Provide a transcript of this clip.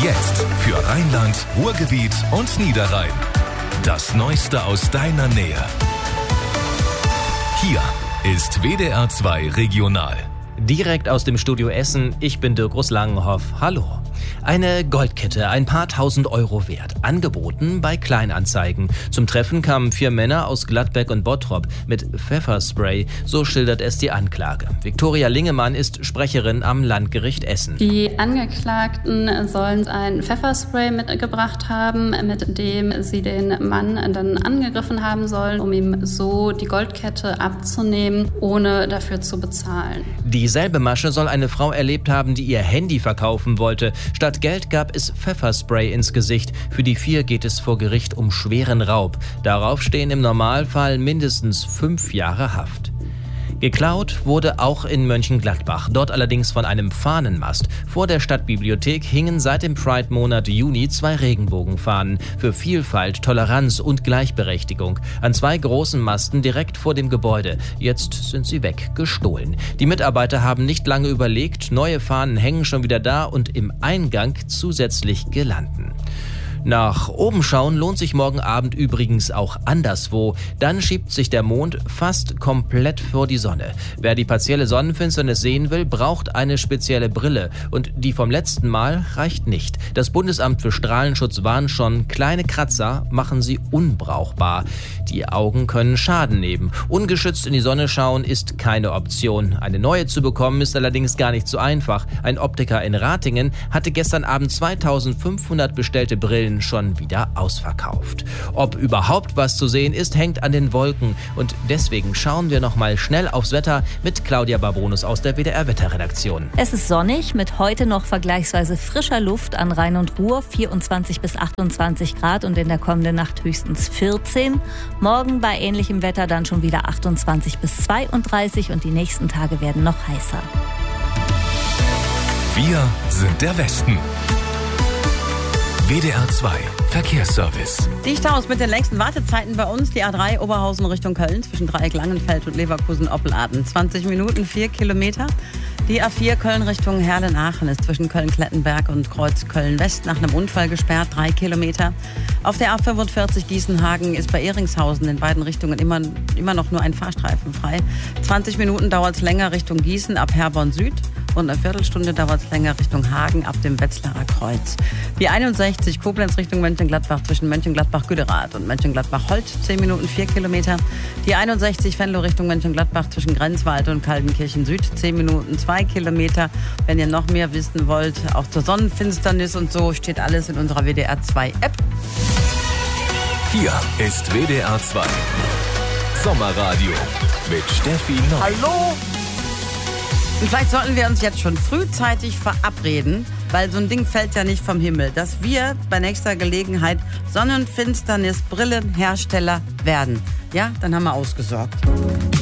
Jetzt für Rheinland, Ruhrgebiet und Niederrhein. Das Neueste aus deiner Nähe. Hier ist WDR 2 Regional. Direkt aus dem Studio Essen, ich bin Dirk Langenhoff. Hallo. Eine Goldkette, ein paar tausend Euro wert, angeboten bei Kleinanzeigen. Zum Treffen kamen 4 Männer aus Gladbeck und Bottrop mit Pfefferspray, so schildert es die Anklage. Viktoria Lingemann ist Sprecherin am Landgericht Essen. Die Angeklagten sollen ein Pfefferspray mitgebracht haben, mit dem sie den Mann dann angegriffen haben sollen, um ihm so die Goldkette abzunehmen, ohne dafür zu bezahlen. Dieselbe Masche soll eine Frau erlebt haben, die ihr Handy verkaufen wollte. Statt Geld gab es Pfefferspray ins Gesicht. Für die 4 geht es vor Gericht um schweren Raub. Darauf stehen im Normalfall mindestens 5 Jahre Haft. Geklaut wurde auch in Mönchengladbach, dort allerdings von einem Fahnenmast. Vor der Stadtbibliothek hingen seit dem Pride-Monat Juni 2 Regenbogenfahnen für Vielfalt, Toleranz und Gleichberechtigung an 2 großen Masten direkt vor dem Gebäude. Jetzt sind sie weg, gestohlen. Die Mitarbeiter haben nicht lange überlegt, neue Fahnen hängen schon wieder da und im Eingang zusätzlich Girlanden. Nach oben schauen lohnt sich morgen Abend übrigens auch anderswo. Dann schiebt sich der Mond fast komplett vor die Sonne. Wer die partielle Sonnenfinsternis sehen will, braucht eine spezielle Brille. Und die vom letzten Mal reicht nicht. Das Bundesamt für Strahlenschutz warnt schon, kleine Kratzer machen sie unbrauchbar. Die Augen können Schaden nehmen. Ungeschützt in die Sonne schauen ist keine Option. Eine neue zu bekommen ist allerdings gar nicht so einfach. Ein Optiker in Ratingen hatte gestern Abend 2500 bestellte Brillen schon wieder ausverkauft. Ob überhaupt was zu sehen ist, hängt an den Wolken. Und deswegen schauen wir noch mal schnell aufs Wetter mit Claudia Barbonus aus der WDR-Wetterredaktion. Es ist sonnig, mit heute noch vergleichsweise frischer Luft an Rhein und Ruhr, 24 bis 28 Grad und in der kommenden Nacht höchstens 14. Morgen bei ähnlichem Wetter dann schon wieder 28 bis 32 und die nächsten Tage werden noch heißer. Wir sind der Westen. WDR 2 Verkehrsservice. Die Staus mit den längsten Wartezeiten bei uns, die A3 Oberhausen Richtung Köln zwischen Dreieck Langenfeld und Leverkusen-Oppeladen. 20 Minuten, 4 Kilometer. Die A4 Köln Richtung Herlen-Aachen ist zwischen Köln-Klettenberg und Kreuz Köln-West nach einem Unfall gesperrt, 3 Kilometer. Auf der A45 Gießenhagen ist bei Ehringshausen in beiden Richtungen immer noch nur ein Fahrstreifen frei. 20 Minuten dauert es länger Richtung Gießen ab Herborn Süd. Und eine Viertelstunde dauert es länger Richtung Hagen ab dem Wetzlarer Kreuz. Die 61 Koblenz Richtung Mönchengladbach zwischen Mönchengladbach-Güderath und Mönchengladbach-Holt, 10 Minuten, 4 Kilometer. Die 61 Venlo Richtung Mönchengladbach zwischen Grenzwald und Kaltenkirchen Süd, 10 Minuten, 2 Kilometer. Wenn ihr noch mehr wissen wollt, auch zur Sonnenfinsternis und so, steht alles in unserer WDR 2 App. Hier ist WDR 2 Sommerradio mit Steffi Neu. Hallo! Und vielleicht sollten wir uns jetzt schon frühzeitig verabreden, weil so ein Ding fällt ja nicht vom Himmel, dass wir bei nächster Gelegenheit Sonnenfinsternis-Brillenhersteller werden. Ja, dann haben wir ausgesorgt.